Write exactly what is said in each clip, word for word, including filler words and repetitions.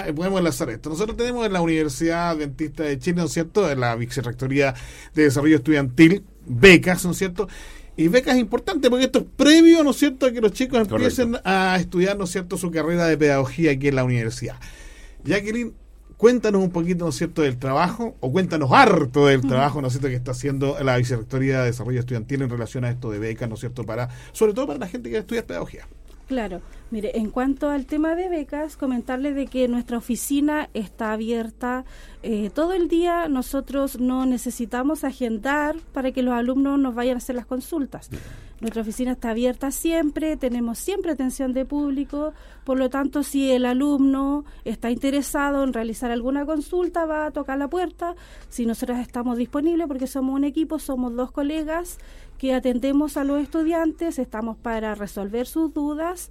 podemos enlazar esto. Nosotros tenemos en la Universidad Adventista de Chile, ¿no es cierto?, en la Vicerrectoría de Desarrollo Estudiantil, becas, ¿no es cierto?, y becas es importante porque esto es previo, ¿no es cierto?, a que los chicos empiecen Correcto. a estudiar, ¿no es cierto?, su carrera de pedagogía aquí en la universidad. Jacqueline, cuéntanos un poquito, ¿no es cierto?, del trabajo, o cuéntanos harto del trabajo, ¿no es cierto?, que está haciendo la Vicerrectoría de Desarrollo Estudiantil en relación a esto de becas, ¿no es cierto?, para, sobre todo para la gente que estudia pedagogía. Claro, mire, en cuanto al tema de becas, comentarles de que nuestra oficina está abierta eh, todo el día. Nosotros no necesitamos agendar para que los alumnos nos vayan a hacer las consultas. Nuestra oficina está abierta siempre, tenemos siempre atención de público, por lo tanto, si el alumno está interesado en realizar alguna consulta, va a tocar la puerta. Si nosotros estamos disponibles, porque somos un equipo, somos dos colegas que atendemos a los estudiantes, estamos para resolver sus dudas,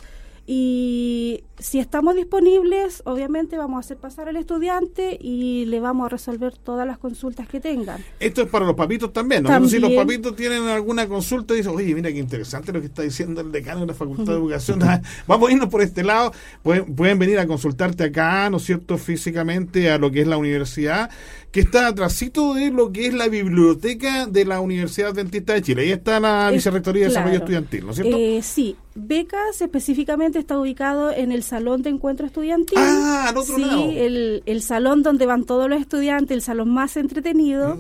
y si estamos disponibles, obviamente vamos a hacer pasar al estudiante y le vamos a resolver todas las consultas que tengan. Esto es para los papitos también, ¿no? También. Si los papitos tienen alguna consulta y dicen, oye, mira qué interesante lo que está diciendo el decano de la Facultad de Educación, vamos a irnos por este lado, pueden, pueden venir a consultarte acá, ¿no es cierto?, físicamente a lo que es la universidad, que está atrasito de lo que es la biblioteca de la Universidad Adventista de Chile. Ahí está la Vicerrectoría de claro. Desarrollo Estudiantil, ¿no es cierto? Eh, sí, becas específicamente está ubicado en el Salón de Encuentro Estudiantil. Ah, al otro sí, lado. El, el salón donde van todos los estudiantes, el salón más entretenido.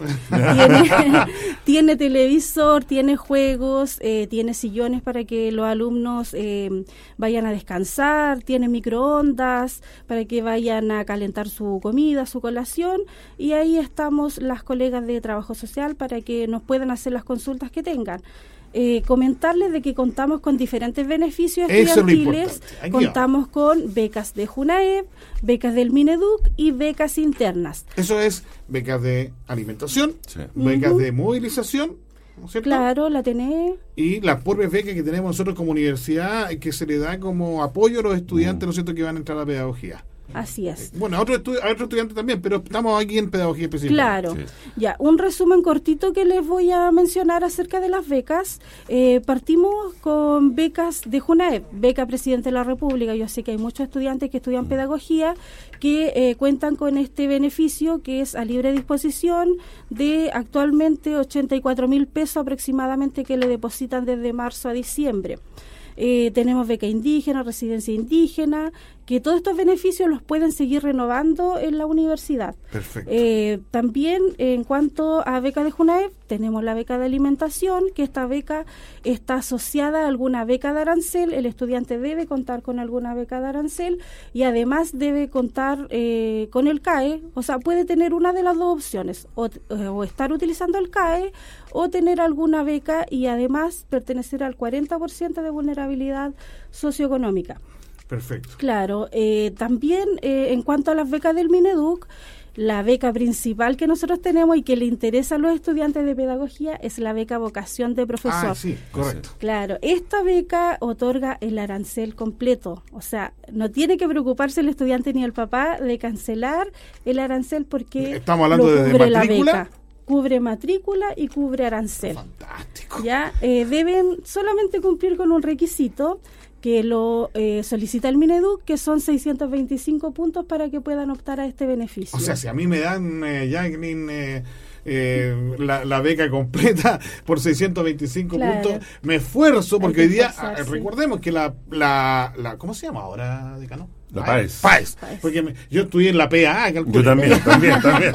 tiene, tiene televisor, tiene juegos, eh, tiene sillones para que los alumnos eh, vayan a descansar, tiene microondas para que vayan a calentar su comida, su colación, y ahí estamos las colegas de trabajo social para que nos puedan hacer las consultas que tengan. Eh, comentarles de que contamos con diferentes beneficios estudiantiles. Contamos con becas de JUNAEP, becas del Mineduc y becas internas. Eso es becas de alimentación, sí. becas uh-huh. de movilización, ¿no es cierto? Claro, la tenés. Y las propias becas que tenemos nosotros como universidad, que se le da como apoyo a los estudiantes, uh-huh. ¿no es cierto?, que van a entrar a la pedagogía. Así es. Bueno, a otros estu- a otros estudiantes también, pero estamos aquí en pedagogía específica. Claro. Sí. Ya, un resumen cortito que les voy a mencionar acerca de las becas. Eh, partimos con becas de JUNAEP, beca Presidente de la República. Yo sé que hay muchos estudiantes que estudian pedagogía que eh, cuentan con este beneficio, que es a libre disposición, de actualmente ochenta y cuatro mil pesos aproximadamente que le depositan desde marzo a diciembre. Eh, tenemos beca indígena, residencia indígena, que todos estos beneficios los pueden seguir renovando en la universidad. Perfecto. Eh, también, en cuanto a beca de JUNAEP, tenemos la beca de alimentación, que esta beca está asociada a alguna beca de arancel. El estudiante debe contar con alguna beca de arancel y además debe contar eh, con el C A E, o sea, puede tener una de las dos opciones, o, o estar utilizando el C A E o tener alguna beca y además pertenecer al cuarenta por ciento de vulnerabilidad socioeconómica. Perfecto. Claro, eh, también eh, en cuanto a las becas del Mineduc, la beca principal que nosotros tenemos y que le interesa a los estudiantes de pedagogía es la beca vocación de profesor. Ah, sí, correcto. Claro, esta beca otorga el arancel completo, o sea, no tiene que preocuparse el estudiante ni el papá de cancelar el arancel porque estamos hablando lo de cubre matrícula. La beca. Cubre matrícula y cubre arancel. Fantástico. Ya eh, deben solamente cumplir con un requisito que lo eh, solicita el Mineduc, que son seiscientos veinticinco puntos para que puedan optar a este beneficio. O sea, si a mí me dan, eh, Jacqueline, eh, eh, la, la beca completa por seiscientos veinticinco claro. puntos, me esfuerzo, porque hoy día, eh, recordemos que la, la, la, ¿cómo se llama ahora, decano? La PAES. PAES. Porque me, yo estudié en la P A A. Yo también, también, también.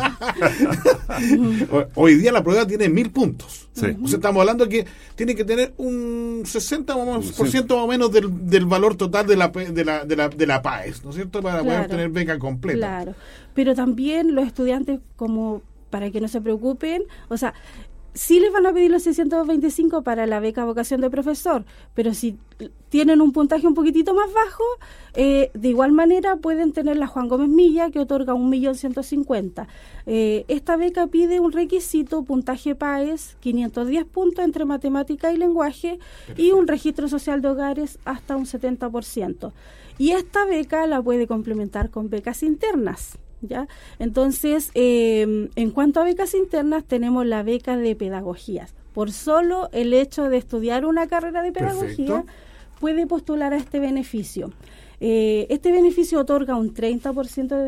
Hoy día la prueba tiene mil puntos. Sí. O sea, estamos hablando que tiene que tener un sesenta por ciento más o menos del, del valor total de la, de la, de la, de la PAES, ¿no es cierto? Para claro, poder tener beca completa. Claro. Pero también los estudiantes, como para que no se preocupen, o sea, sí les van a pedir los seiscientos veinticinco para la beca vocación de profesor, pero si tienen un puntaje un poquitito más bajo, eh, de igual manera pueden tener la Juan Gómez Milla, que otorga un millón ciento cincuenta. Eh, esta beca pide un requisito, puntaje PAES, quinientos diez puntos entre matemática y lenguaje, perfecto, y un registro social de hogares hasta un setenta por ciento. Y esta beca la puede complementar con becas internas. ¿Ya? Entonces, eh, en cuanto a becas internas, tenemos la beca de pedagogías. Por solo el hecho de estudiar una carrera de pedagogía, perfecto, puede postular a este beneficio. Eh, este beneficio otorga un treinta por ciento de